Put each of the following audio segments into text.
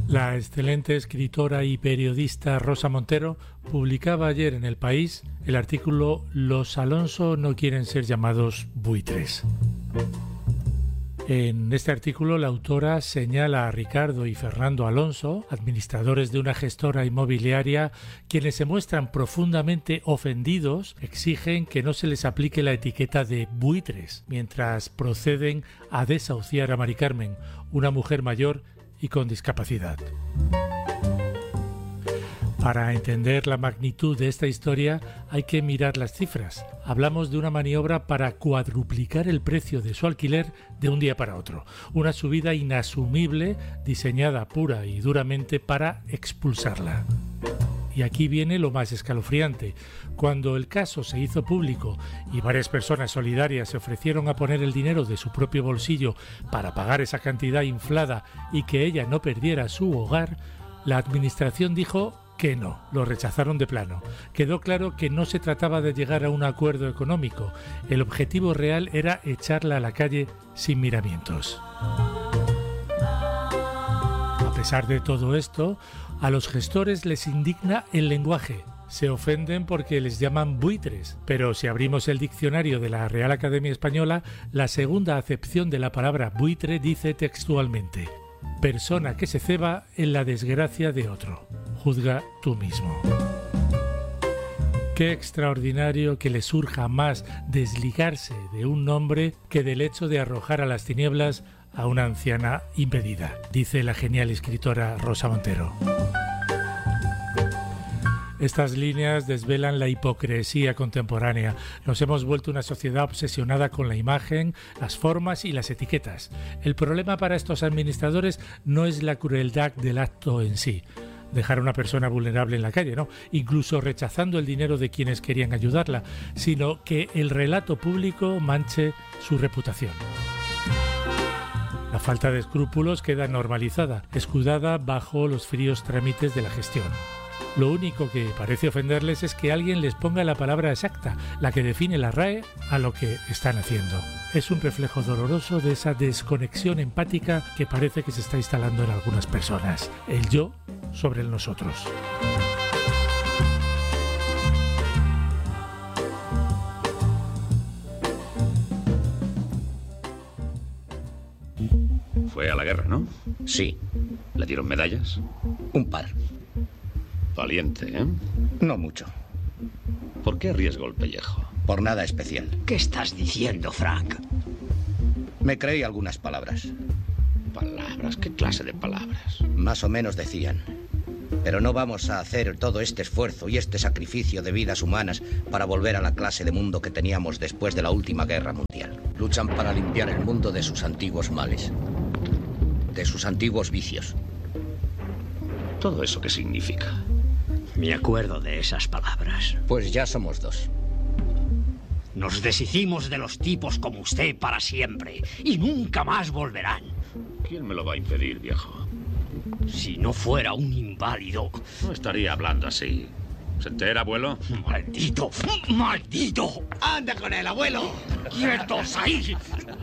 La excelente escritora y periodista Rosa Montero publicaba ayer en El País el artículo «Los Alonso no quieren ser llamados buitres». En este artículo la autora señala a Ricardo y Fernando Alonso, administradores de una gestora inmobiliaria, quienes se muestran profundamente ofendidos, exigen que no se les aplique la etiqueta de buitres, mientras proceden a desahuciar a Mari Carmen, una mujer mayor y con discapacidad. Para entender la magnitud de esta historia hay que mirar las cifras. Hablamos de una maniobra para cuadruplicar el precio de su alquiler de un día para otro. Una subida inasumible diseñada pura y duramente para expulsarla. Y aquí viene lo más escalofriante. Cuando el caso se hizo público y varias personas solidarias se ofrecieron a poner el dinero de su propio bolsillo para pagar esa cantidad inflada y que ella no perdiera su hogar, la administración dijo que no, lo rechazaron de plano. Quedó claro que no se trataba de llegar a un acuerdo económico. El objetivo real era echarla a la calle sin miramientos. A pesar de todo esto, a los gestores les indigna el lenguaje. Se ofenden porque les llaman buitres, pero si abrimos el diccionario de la Real Academia Española, la segunda acepción de la palabra buitre dice textualmente: persona que se ceba en la desgracia de otro. Juzga tú mismo. Qué extraordinario que le surja más desligarse de un nombre que del hecho de arrojar a las tinieblas a una anciana impedida, dice la genial escritora Rosa Montero. Estas líneas desvelan la hipocresía contemporánea. Nos hemos vuelto una sociedad obsesionada con la imagen, las formas y las etiquetas. El problema para estos administradores no es la crueldad del acto en sí, dejar a una persona vulnerable en la calle, no, incluso rechazando el dinero de quienes querían ayudarla, sino que el relato público manche su reputación. La falta de escrúpulos queda normalizada, escudada bajo los fríos trámites de la gestión. Lo único que parece ofenderles es que alguien les ponga la palabra exacta, la que define la RAE, a lo que están haciendo. Es un reflejo doloroso de esa desconexión empática que parece que se está instalando en algunas personas. El yo sobre el nosotros. Fue a la guerra, ¿no? Sí. ¿Le dieron medallas? Un par. Valiente, ¿eh? No mucho. ¿Por qué arriesgó el pellejo? Por nada especial. ¿Qué estás diciendo, Frank? Me creí algunas palabras. ¿Palabras? ¿Qué clase de palabras? Más o menos decían. Pero no vamos a hacer todo este esfuerzo y este sacrificio de vidas humanas para volver a la clase de mundo que teníamos después de la última guerra mundial. Luchan para limpiar el mundo de sus antiguos males, de sus antiguos vicios. ¿Todo eso qué significa? Me acuerdo de esas palabras. Pues ya somos dos. Nos deshicimos de los tipos como usted para siempre y nunca más volverán. ¿Quién me lo va a impedir, viejo? Si no fuera un inválido... No estaría hablando así. ¿Se entera, abuelo? ¡Maldito! ¡Maldito! ¡Anda con él, abuelo! ¡Quietos ahí!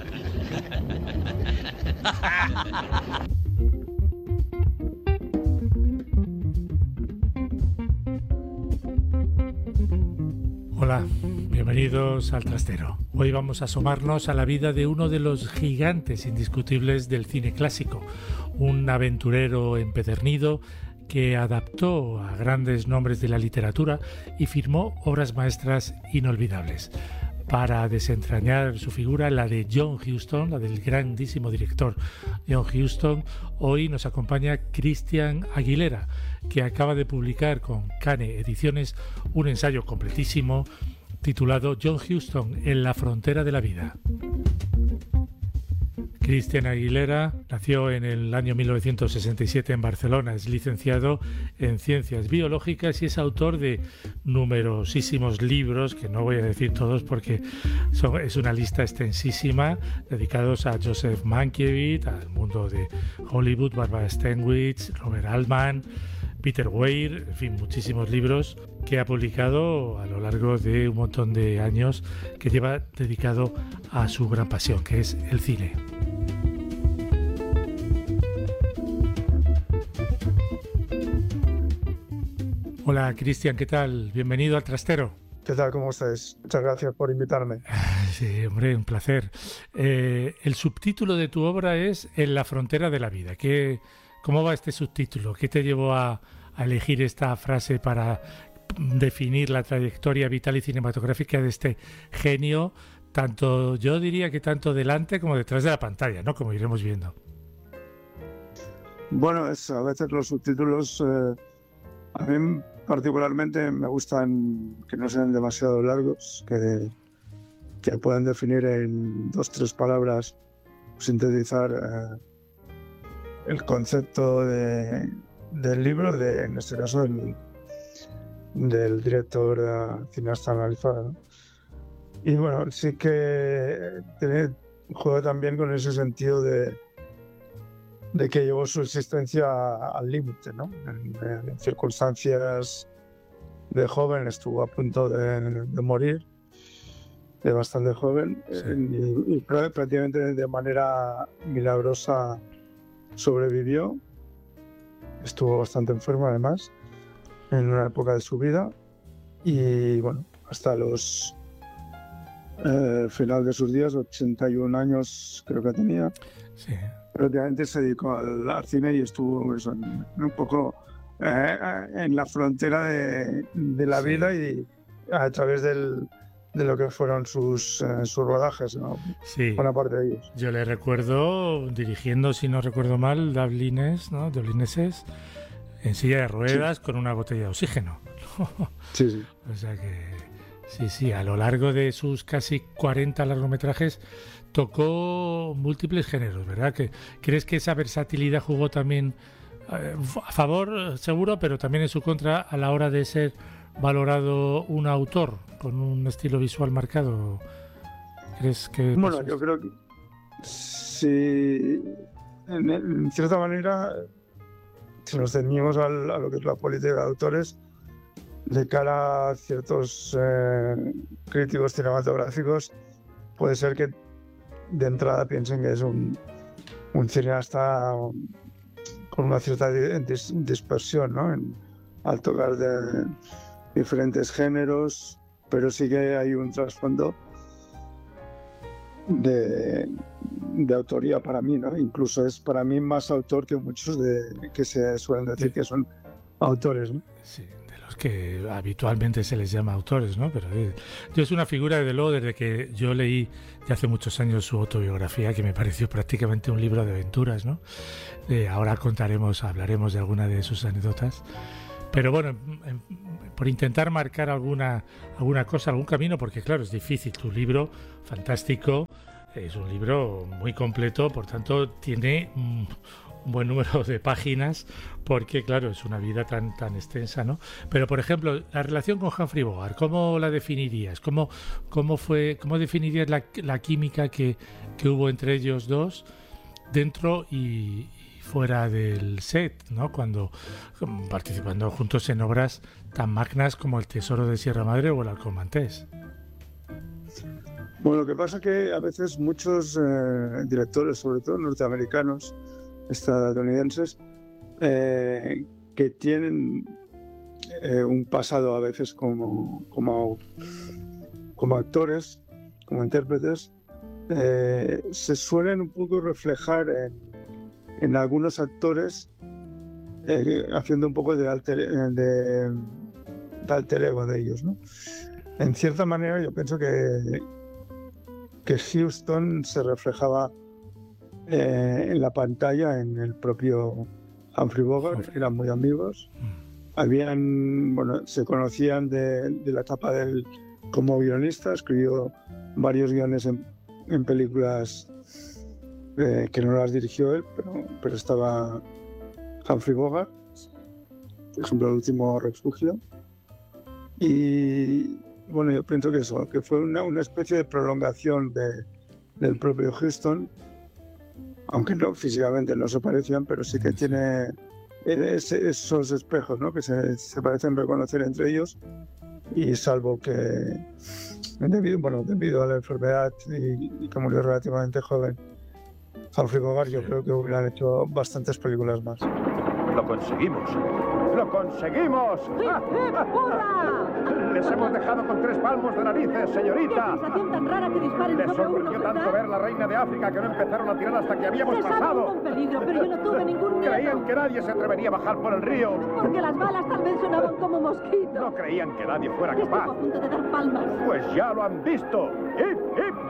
Hola, bienvenidos al Trastero. Hoy vamos a asomarnos a la vida de uno de los gigantes indiscutibles del cine clásico, un aventurero empedernido que adaptó a grandes nombres de la literatura y firmó obras maestras inolvidables. Para desentrañar su figura, la de John Huston, la del grandísimo director John Huston, hoy nos acompaña Cristian Aguilera, que acaba de publicar con Cane Ediciones un ensayo completísimo titulado John Huston en la frontera de la vida. Cristian Aguilera nació en el año 1967 en Barcelona, es licenciado en Ciencias Biológicas y es autor de numerosísimos libros, que no voy a decir todos porque es una lista extensísima, dedicados a Joseph Mankiewicz, al mundo de Hollywood, Barbara Stanwyck, Robert Altman, Peter Weir, en fin, muchísimos libros que ha publicado a lo largo de un montón de años, que lleva dedicado a su gran pasión, que es el cine. Hola, Cristian, ¿qué tal? Bienvenido al Trastero. ¿Qué tal? ¿Cómo estáis? Muchas gracias por invitarme. Sí, hombre, un placer. El subtítulo de tu obra es En la frontera de la vida. ¿Cómo va este subtítulo? ¿Qué te llevó a elegir esta frase para definir la trayectoria vital y cinematográfica de este genio, yo diría que tanto delante como detrás de la pantalla, ¿no? Como iremos viendo. Bueno, a veces los subtítulos, a mí particularmente me gustan que no sean demasiado largos, que puedan definir en 2-3 palabras, sintetizar el concepto del libro, en este caso del director cineasta analizado, ¿no? Y bueno, sí que juego también con ese sentido de que llevó su existencia al límite, ¿no? En circunstancias de joven, estuvo a punto de morir, de bastante joven, sí. Y prácticamente de manera milagrosa sobrevivió. Estuvo bastante enfermo además, en una época de su vida, y bueno, hasta los final de sus días, 81 años creo que tenía, sí. Prácticamente se dedicó al cine y estuvo un poco en la frontera de la sí. vida, y a través de lo que fueron sus rodajes, ¿no? Sí. Buena parte de ellos. Yo le recuerdo dirigiendo, si no recuerdo mal, Dublineses, en silla de ruedas, sí. con una botella de oxígeno. Sí, sí. O sea que sí, a lo largo de sus casi 40 largometrajes tocó múltiples géneros, ¿verdad? ¿Crees que esa versatilidad jugó también a favor, seguro, pero también en su contra a la hora de ser valorado un autor con un estilo visual marcado? ¿Crees que...? Bueno, yo creo que sí, en cierta manera, si nos ceñimos a lo que es la política de autores, de cara a ciertos críticos cinematográficos, puede ser que de entrada piensen que es un cineasta con una cierta dispersión, ¿no? Al tocar de diferentes géneros, pero sí que hay un trasfondo de autoría para mí, ¿no? Incluso es para mí más autor que muchos que se suelen decir que son autores, ¿no? Sí, de los que habitualmente se les llama autores, ¿no? Pero yo es una figura, desde luego, desde que yo leí ya hace muchos años su autobiografía, que me pareció prácticamente un libro de aventuras, ¿no? Ahora hablaremos de alguna de sus anécdotas. Pero bueno, por intentar marcar alguna cosa, algún camino, porque claro, es difícil. Tu libro, fantástico, es un libro muy completo, por tanto tiene un buen número de páginas, porque claro, es una vida tan extensa, ¿no? Pero por ejemplo, la relación con Humphrey Bogart, ¿cómo la definirías? ¿Cómo definirías la química que hubo entre ellos dos dentro y fuera del set, ¿no? Cuando participando juntos en obras tan magnas como El Tesoro de Sierra Madre o El Halcón Maltés? Bueno, lo que pasa es que a veces muchos directores, sobre todo norteamericanos, estadounidenses, que tienen un pasado a veces como actores, como intérpretes, se suelen un poco reflejar en algunos actores, haciendo un poco de alter ego de ellos, ¿no? En cierta manera yo pienso que Huston se reflejaba en la pantalla en el propio Humphrey Bogart. Eran muy amigos, se conocían de la etapa como guionista. Escribió varios guiones en películas que no las dirigió él, pero estaba Humphrey Bogart, por ejemplo, El Último Refugio. Y bueno, yo pienso que fue una especie de prolongación del propio Huston, aunque no físicamente no se parecían, pero sí que tiene esos espejos, ¿no? Que se parecen reconocer entre ellos, y salvo que debido a la enfermedad y que murió relativamente joven Humphrey Bogart, yo creo que hubieran hecho bastantes películas más. Lo conseguimos. ¡Lo conseguimos! ¡Hurra! Les hemos dejado con 3 palmos de narices, señorita. ¡Qué sensación tan rara que disparen Les sobre uno, sorprendió tanto ¿verdad? ver la reina de África que no empezaron a tirar hasta que habíamos Se sabe pasado. uno en peligro, pero yo no tuve ningún miedo. Creían que nadie se atrevería a bajar por el río. Porque las balas tal vez sonaban como mosquitos. No creían que nadie fuera Estuvo capaz. a punto de dar palmas. Pues ya lo han visto. ¡Hip, hip!